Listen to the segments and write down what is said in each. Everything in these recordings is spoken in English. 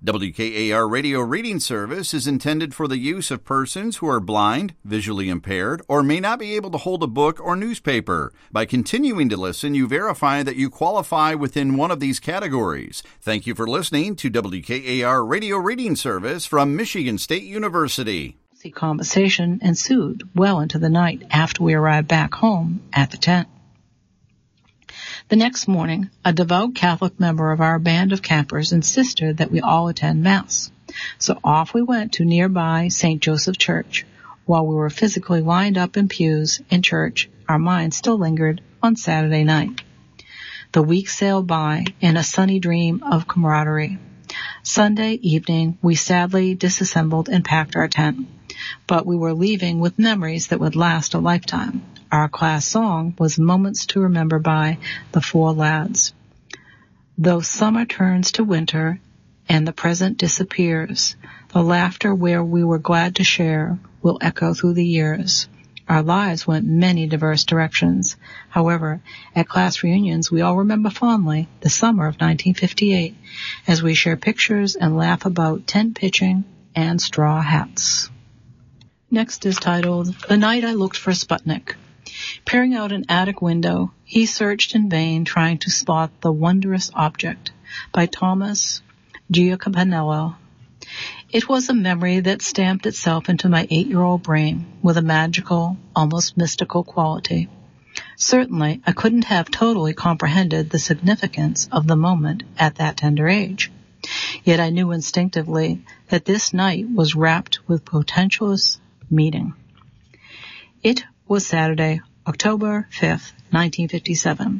WKAR Radio Reading Service is intended for the use of persons who are blind, visually impaired, or may not be able to hold a book or newspaper. By continuing to listen, you verify that you qualify within one of these categories. Thank you for listening to WKAR Radio Reading Service from Michigan State University. The conversation ensued well into the night after we arrived back home at the tent. The next morning, a devout Catholic member of our band of campers insisted that we all attend Mass. So off we went to nearby St. Joseph Church. While we were physically lined up in pews in church, our minds still lingered on Saturday night. The week sailed by in a sunny dream of camaraderie. Sunday evening, we sadly disassembled and packed our tent, but we were leaving with memories that would last a lifetime. Our class song was Moments to Remember by the Four Lads. Though summer turns to winter and the present disappears, the laughter where we were glad to share will echo through the years. Our lives went many diverse directions. However, at class reunions, we all remember fondly the summer of 1958 as we share pictures and laugh about tent pitching and straw hats. Next is titled, The Night I Looked for Sputnik. Peering out an attic window, he searched in vain, trying to spot the wondrous object, by Thomas Giacobanello. It was a memory that stamped itself into my 8-year-old brain with a magical, almost mystical quality. Certainly, I couldn't have totally comprehended the significance of the moment at that tender age. Yet I knew instinctively that this night was wrapped with potentialist meaning. It was Saturday, October 5th, 1957.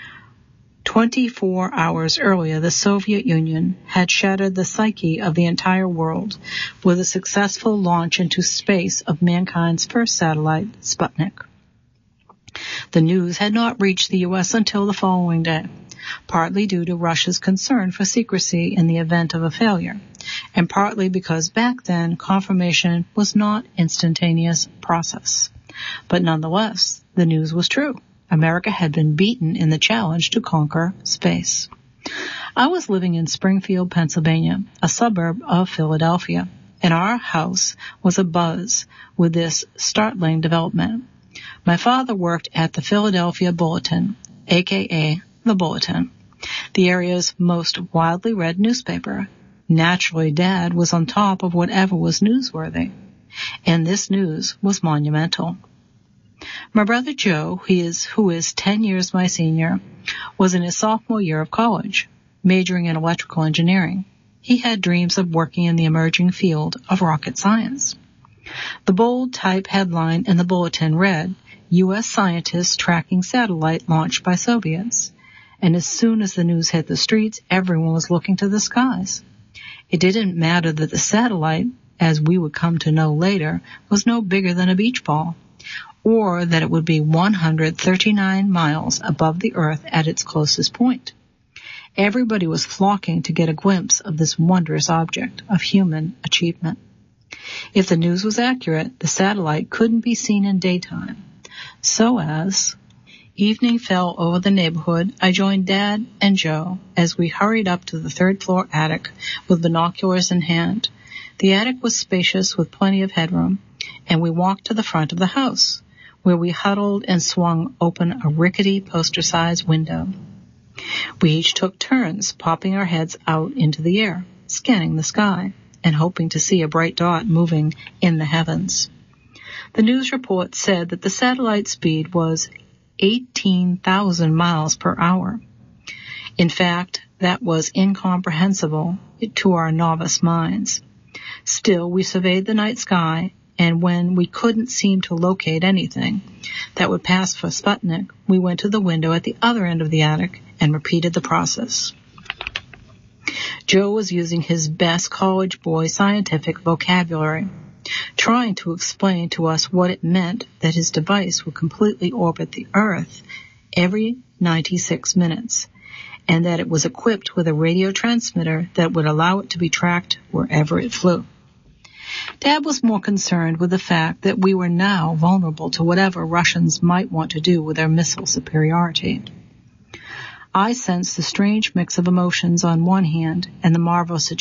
24 hours earlier, the Soviet Union had shattered the psyche of the entire world with a successful launch into space of mankind's first satellite, Sputnik. The news had not reached the U.S. until the following day, partly due to Russia's concern for secrecy in the event of a failure, and partly because back then confirmation was not an instantaneous process. But nonetheless, the news was true. America had been beaten in the challenge to conquer space. I was living in Springfield, Pennsylvania, a suburb of Philadelphia, and our house was abuzz with this startling development. My father worked at the Philadelphia Bulletin, a.k.a. The Bulletin, the area's most widely read newspaper. Naturally, Dad was on top of whatever was newsworthy, and this news was monumental. My brother Joe, who is 10 years my senior, was in his sophomore year of college, majoring in electrical engineering. He had dreams of working in the emerging field of rocket science. The bold type headline in the bulletin read, U.S. scientists tracking satellite launched by Soviets. And as soon as the news hit the streets, everyone was looking to the skies. It didn't matter that the satellite, as we would come to know later, was no bigger than a beach ball, or that it would be 139 miles above the Earth at its closest point. Everybody was flocking to get a glimpse of this wondrous object of human achievement. If the news was accurate, the satellite couldn't be seen in daytime. So as evening fell over the neighborhood, I joined Dad and Joe as we hurried up to the third-floor attic with binoculars in hand. The attic was spacious with plenty of headroom, and we walked to the front of the house, where we huddled and swung open a rickety poster-sized window. We each took turns popping our heads out into the air, scanning the sky, and hoping to see a bright dot moving in the heavens. The news report said that the satellite speed was 18,000 miles per hour. In fact, that was incomprehensible to our novice minds. Still, we surveyed the night sky, and when we couldn't seem to locate anything that would pass for Sputnik, we went to the window at the other end of the attic and repeated the process. Joe was using his best college boy scientific vocabulary, trying to explain to us what it meant that his device would completely orbit the Earth every 96 minutes, and that it was equipped with a radio transmitter that would allow it to be tracked wherever it flew. Dad was more concerned with the fact that we were now vulnerable to whatever Russians might want to do with their missile superiority. I sensed the strange mix of emotions on one hand and the marvelous achievement